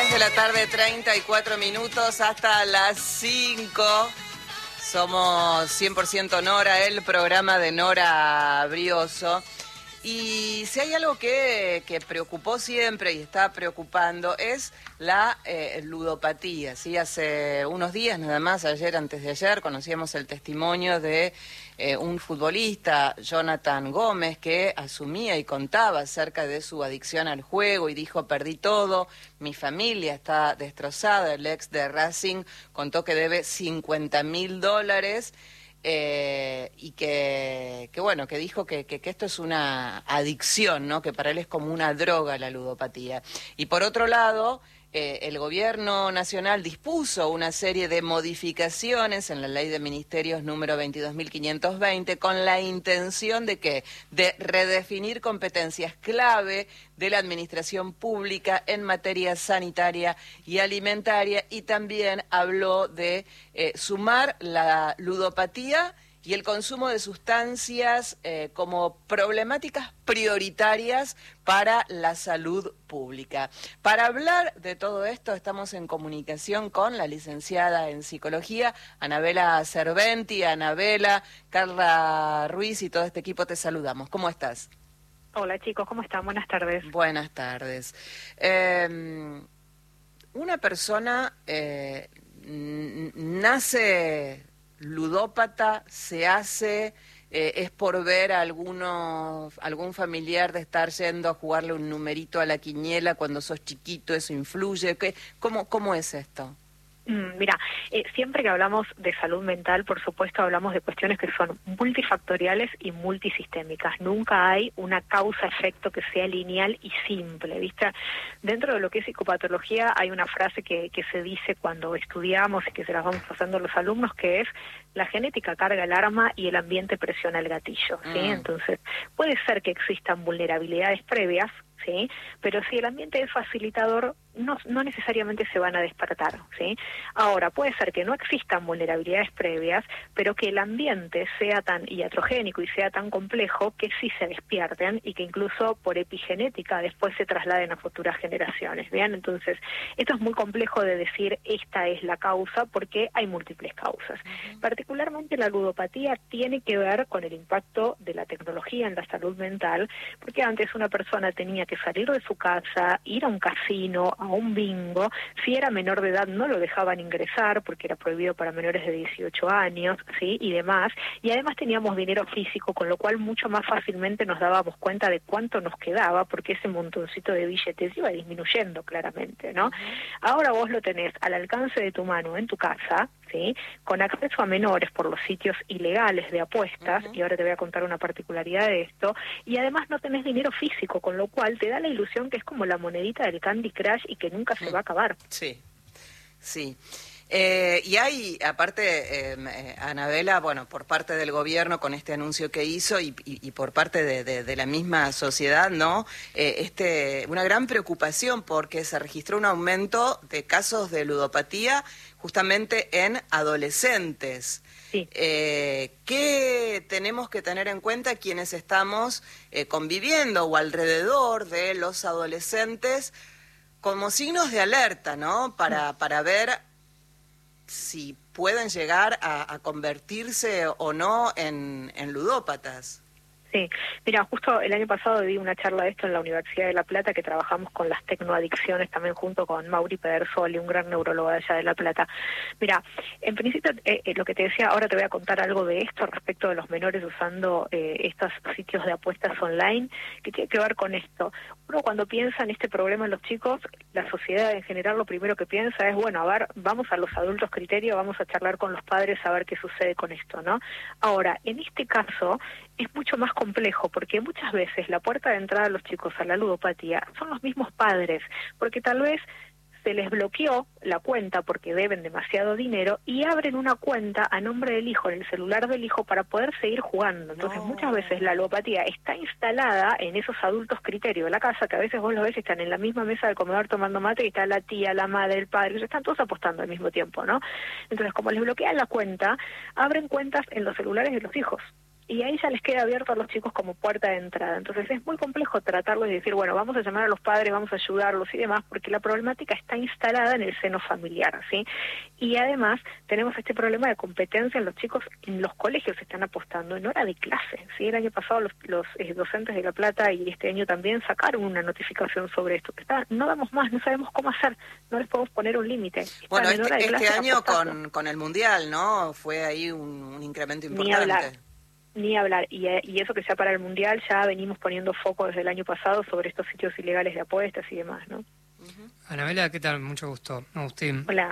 2 de la tarde, 34 minutos, hasta las 5. Somos 100% Nora, el programa de Nora Brioso. Y si hay algo que preocupó siempre y está preocupando es la ludopatía. ¿Sí? Hace unos días, nada más, ayer, antes de ayer, conocíamos el testimonio de un futbolista, Jonathan Gómez, que asumía y contaba acerca de su adicción al juego y dijo: perdí todo, mi familia está destrozada. El ex de Racing contó que debe $50.000. Y que bueno, que dijo que esto es una adicción, ¿no? Que para él es como una droga la ludopatía. Y por otro lado, el gobierno nacional dispuso una serie de modificaciones en la ley de ministerios número 22.520 con la intención de de redefinir competencias clave de la administración pública en materia sanitaria y alimentaria, y también habló de sumar la ludopatía y el consumo de sustancias como problemáticas prioritarias para la salud pública. Para hablar de todo esto estamos en comunicación con la licenciada en psicología, Anabela Serventi. Anabela, Carla Ruiz y todo este equipo te saludamos. ¿Cómo estás? Hola chicos, ¿cómo están? Buenas tardes. Buenas tardes. Una persona nace ludópata, se hace, es por ver a algún familiar de estar yendo a jugarle un numerito a la quiniela cuando sos chiquito, eso influye. ¿Cómo es esto? Mira, siempre que hablamos de salud mental, por supuesto, hablamos de cuestiones que son multifactoriales y multisistémicas. Nunca hay una causa-efecto que sea lineal y simple, ¿viste? Dentro de lo que es psicopatología hay una frase que se dice cuando estudiamos y que se las vamos pasando a los alumnos, que es: la genética carga el arma y el ambiente presiona el gatillo, ¿sí? Entonces, puede ser que existan vulnerabilidades previas, ¿sí? Pero si el ambiente es facilitador, no necesariamente se van a despertar, ¿sí? Ahora, puede ser que no existan vulnerabilidades previas, pero que el ambiente sea tan iatrogénico y sea tan complejo que sí se despierten y que incluso por epigenética después se trasladen a futuras generaciones, ¿bien? Entonces, esto es muy complejo de decir esta es la causa porque hay múltiples causas. Particularmente la ludopatía tiene que ver con el impacto de la tecnología en la salud mental, porque antes una persona tenía que salir de su casa, ir a un casino, a un bingo. Si era menor de edad no lo dejaban ingresar porque era prohibido para menores de 18 años, ¿sí? Y demás. Y además teníamos dinero físico, con lo cual mucho más fácilmente nos dábamos cuenta de cuánto nos quedaba, porque ese montoncito de billetes iba disminuyendo claramente, ¿no? Ahora vos lo tenés al alcance de tu mano en tu casa, ¿sí? Con acceso a menores por los sitios ilegales de apuestas, y ahora te voy a contar una particularidad de esto, y además no tenés dinero físico, con lo cual te da la ilusión que es como la monedita del Candy Crush y que nunca se va a acabar. Sí, sí. Y hay, aparte, Anabela, bueno, por parte del gobierno con este anuncio que hizo y por parte de la misma sociedad, ¿no? Una gran preocupación porque se registró un aumento de casos de ludopatía justamente en adolescentes. Sí. ¿Qué tenemos que tener en cuenta quienes estamos conviviendo o alrededor de los adolescentes como signos de alerta, ¿no? Para ver si pueden llegar a convertirse o no en ludópatas. Sí, mira, justo el año pasado di una charla de esto en la Universidad de La Plata, que trabajamos con las tecnoadicciones también junto con Mauri Pedersoli, un gran neurólogo de allá de La Plata. Mira, en principio lo que te decía, ahora te voy a contar algo de esto respecto de los menores usando estos sitios de apuestas online, que tiene que ver con esto. Uno cuando piensa en este problema en los chicos, la sociedad en general lo primero que piensa es, bueno, a ver, vamos a los adultos criterio, vamos a charlar con los padres a ver qué sucede con esto, ¿no? Ahora, en este caso es mucho más complejo, porque muchas veces la puerta de entrada de los chicos a la ludopatía son los mismos padres, porque tal vez se les bloqueó la cuenta porque deben demasiado dinero y abren una cuenta a nombre del hijo, en el celular del hijo, para poder seguir jugando. Entonces muchas veces la ludopatía está instalada en esos adultos criterio de la casa, que a veces vos los ves y están en la misma mesa del comedor tomando mate y está la tía, la madre, el padre, están todos apostando al mismo tiempo, ¿no? Entonces, como les bloquean la cuenta, abren cuentas en los celulares de los hijos. y ahí ya les queda abierto a los chicos como puerta de entrada. Entonces es muy complejo tratarlos y decir, bueno, vamos a llamar a los padres, vamos a ayudarlos y demás, porque la problemática está instalada en el seno familiar, ¿sí? Y además tenemos este problema de competencia en los chicos, en los colegios se están apostando en hora de clase, ¿sí? El año pasado los docentes de La Plata y este año también sacaron una notificación sobre esto, que está, no damos más, no sabemos cómo hacer, no les podemos poner un límite. Bueno, este año con el Mundial, ¿no? Fue ahí un incremento importante. Ni hablar, y eso que ya para el Mundial ya venimos poniendo foco desde el año pasado sobre estos sitios ilegales de apuestas y demás, ¿no? Anabela, ¿qué tal? Mucho gusto. Agustín. Hola.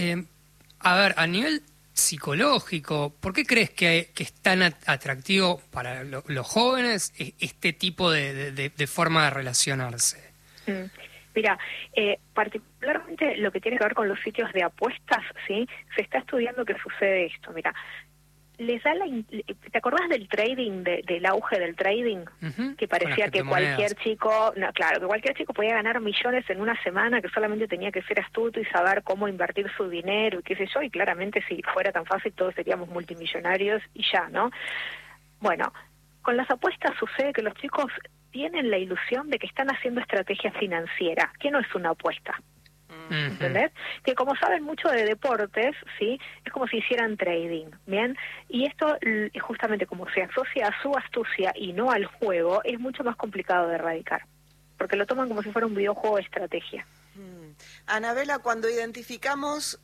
A ver, a nivel psicológico, ¿por qué crees que es tan atractivo para los jóvenes este tipo de forma de relacionarse? Mira, particularmente lo que tiene que ver con los sitios de apuestas, ¿sí? Se está estudiando que sucede esto. Mira, les da ¿te acordás del trading, del auge del trading? Que parecía que cualquier chico, no, claro, que cualquier chico podía ganar millones en una semana, que solamente tenía que ser astuto y saber cómo invertir su dinero y qué sé yo, y claramente si fuera tan fácil todos seríamos multimillonarios y ya, ¿no? Bueno, con las apuestas sucede que los chicos tienen la ilusión de que están haciendo estrategia financiera, que no es una apuesta. ¿Entendés? Que como saben mucho de deportes, ¿sí? Es como si hicieran trading, ¿bien? Y esto, justamente como se asocia a su astucia y no al juego, es mucho más complicado de erradicar, porque lo toman como si fuera un videojuego de estrategia. Anabela, cuando identificamos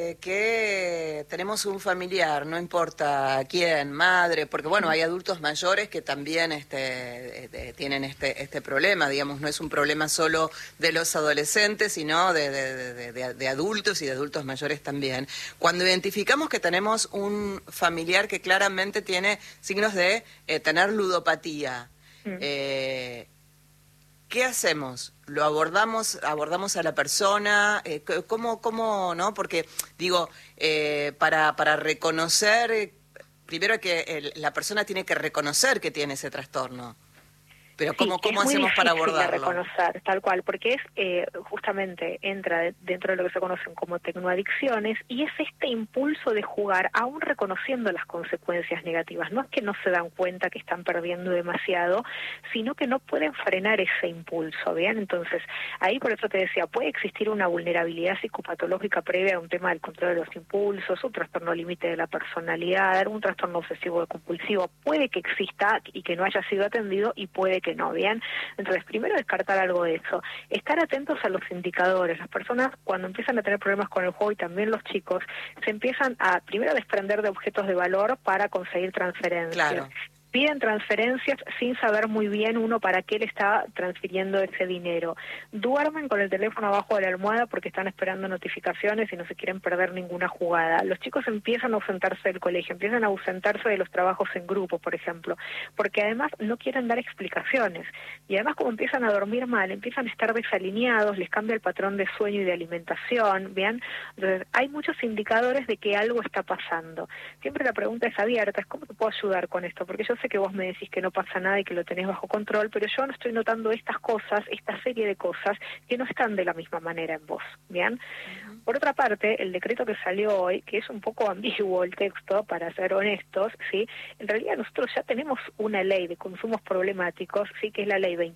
que tenemos un familiar, no importa quién, madre, porque bueno, hay adultos mayores que también tienen este problema, digamos, no es un problema solo de los adolescentes, sino de adultos y de adultos mayores también. Cuando identificamos que tenemos un familiar que claramente tiene signos de tener ludopatía, ¿qué hacemos? ¿Lo abordamos a la persona? ¿Cómo, no? Porque, digo, para reconocer, primero que la persona tiene que reconocer que tiene ese trastorno. Pero sí, ¿cómo hacemos para abordarlo? De reconocer, tal cual, porque es justamente entra dentro de lo que se conocen como tecnoadicciones y es este impulso de jugar aún reconociendo las consecuencias negativas. No es que no se dan cuenta que están perdiendo demasiado, sino que no pueden frenar ese impulso, ¿bien? Entonces, ahí por eso te decía, puede existir una vulnerabilidad psicopatológica previa a un tema del control de los impulsos, un trastorno límite de la personalidad, un trastorno obsesivo compulsivo, puede que exista y que no haya sido atendido y puede que no, ¿bien? Entonces, primero descartar algo de eso. Estar atentos a los indicadores. Las personas, cuando empiezan a tener problemas con el juego, y también los chicos, se empiezan a, primero, desprender de objetos de valor para conseguir transferencias. Claro. Piden transferencias sin saber muy bien uno para qué le está transfiriendo ese dinero. Duermen con el teléfono abajo de la almohada porque están esperando notificaciones y no se quieren perder ninguna jugada. Los chicos empiezan a ausentarse del colegio, empiezan a ausentarse de los trabajos en grupo, por ejemplo, porque además no quieren dar explicaciones. Y además, como empiezan a dormir mal, empiezan a estar desalineados, les cambia el patrón de sueño y de alimentación, ¿bien? Entonces, hay muchos indicadores de que algo está pasando. Siempre la pregunta es abierta, es ¿cómo te puedo ayudar con esto? Porque yo sé que vos me decís que no pasa nada y que lo tenés bajo control, pero yo no estoy notando estas cosas, esta serie de cosas que no están de la misma manera en vos, ¿bien? Por otra parte, el decreto que salió hoy, que es un poco ambiguo el texto, para ser honestos, ¿sí? En realidad nosotros ya tenemos una ley de consumos problemáticos, ¿sí? Que es la ley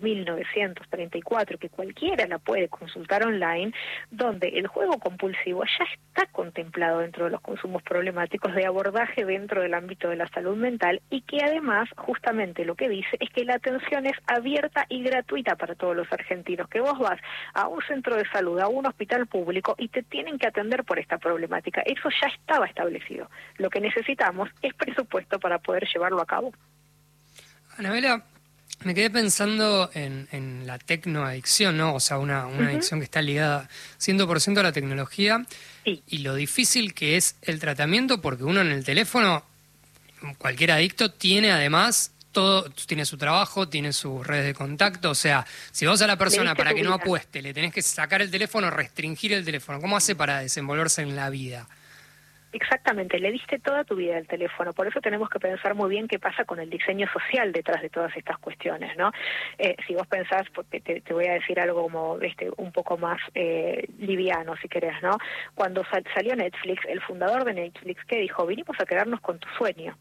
26.934, que cualquiera la puede consultar online, donde el juego compulsivo ya está contemplado dentro de los consumos problemáticos de abordaje dentro del ámbito de la salud mental y que además, justamente lo que dice es que la atención es abierta y gratuita para todos los argentinos, que vos vas a un centro de salud, a un hospital público y te tienen que atender por esta problemática. Eso ya estaba establecido. Lo que necesitamos es presupuesto para poder llevarlo a cabo. Anabela, me quedé pensando en la tecnoadicción, ¿no? O sea, una adicción que está ligada 100% a la tecnología, sí. Y lo difícil que es el tratamiento, porque uno en el teléfono, cualquier adicto tiene además todo, tiene su trabajo, tiene sus redes de contacto, o sea, si vos a la persona para que no apueste le tenés que sacar el teléfono, restringir el teléfono, ¿cómo hace para desenvolverse en la vida? Exactamente, le diste toda tu vida al teléfono, por eso tenemos que pensar muy bien qué pasa con el diseño social detrás de todas estas cuestiones, ¿no? Si vos pensás, porque te voy a decir algo como un poco más liviano, si querés, ¿no? Cuando salió Netflix, el fundador de Netflix, ¿qué dijo? Vinimos a quedarnos con tu sueño.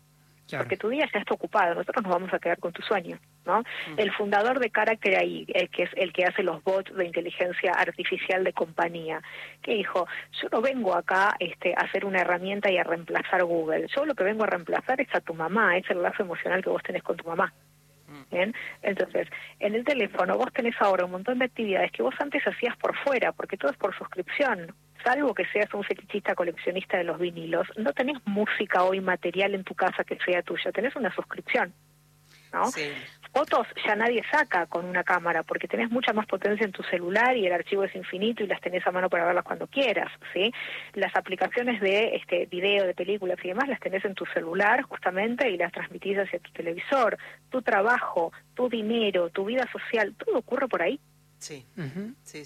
Claro. Porque tu día ya está ocupado, nosotros nos vamos a quedar con tu sueño, ¿no? El fundador de Character AI, que es el que hace los bots de inteligencia artificial de compañía, que dijo, yo no vengo acá a hacer una herramienta y a reemplazar Google, yo lo que vengo a reemplazar es a tu mamá, es el lazo emocional que vos tenés con tu mamá. ¿Bien? Entonces, en el teléfono vos tenés ahora un montón de actividades que vos antes hacías por fuera, porque todo es por suscripción. Salvo que seas un fetichista coleccionista de los vinilos, no tenés música hoy material en tu casa que sea tuya, tenés una suscripción, ¿no? Sí. Fotos ya nadie saca con una cámara porque tenés mucha más potencia en tu celular y el archivo es infinito y las tenés a mano para verlas cuando quieras, ¿sí? Las aplicaciones de video, de películas y demás las tenés en tu celular justamente y las transmitís hacia tu televisor. Tu trabajo, tu dinero, tu vida social, todo ocurre por ahí. Sí, Ujú. sí.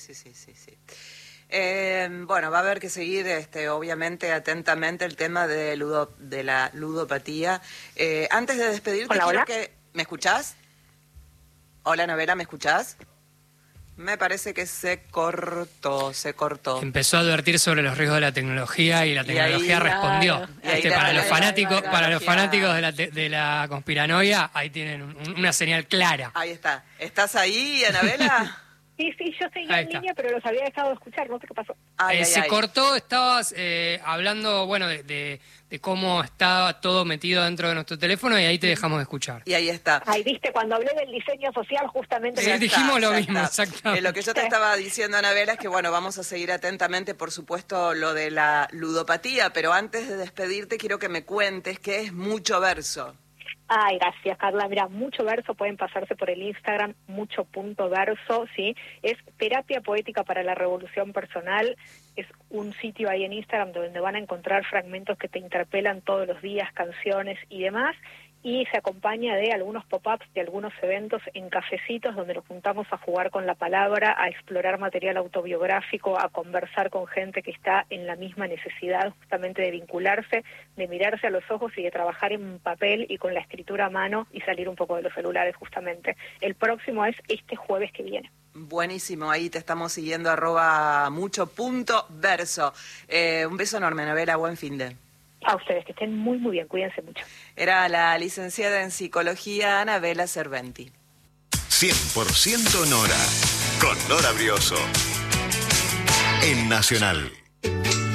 Bueno, va a haber que seguir, obviamente, atentamente el tema de la ludopatía. Antes de despedirte, Hola, quiero hola. que... ¿Me escuchás? Hola, Anabela, ¿me escuchás? Me parece que se cortó. Empezó a advertir sobre los riesgos de la tecnología y la tecnología ahí, respondió. claro. Y ahí Para los fanáticos, claro, para los claro. fanáticos de la conspiranoia, ahí tienen una señal clara. Ahí está. ¿Estás ahí, Anabela? Sí, yo seguía Ahí en está. línea, pero los había dejado de escuchar, no sé qué pasó. Se cortó, estabas hablando, bueno, de cómo estaba todo metido dentro de nuestro teléfono y ahí te dejamos de escuchar. Y ahí está. Ay, viste, cuando hablé del diseño social, justamente... Sí, me- dijimos lo Ya mismo, está. exactamente. Lo que yo te estaba diciendo, Anabela, es que, bueno, vamos a seguir atentamente, por supuesto, lo de la ludopatía, pero antes de despedirte quiero que me cuentes qué es Mucho Verso. Ay, gracias, Carla. Mira, Mucho Verso, pueden pasarse por el Instagram, mucho.verso, ¿sí? Es terapia poética para la revolución personal. Es un sitio ahí en Instagram donde van a encontrar fragmentos que te interpelan todos los días, canciones y demás. Y se acompaña de algunos pop-ups, de algunos eventos en cafecitos donde nos juntamos a jugar con la palabra, a explorar material autobiográfico, a conversar con gente que está en la misma necesidad justamente de vincularse, de mirarse a los ojos y de trabajar en papel y con la escritura a mano y salir un poco de los celulares justamente. El próximo es este jueves que viene. Buenísimo, ahí te estamos siguiendo, @mucho.verso. Un beso enorme, Anabela, buen finde. A ustedes, que estén muy, muy bien, cuídense mucho. Era la licenciada en psicología Anabela Cerventi. 100% Nora, con Nora Brioso, en Nacional.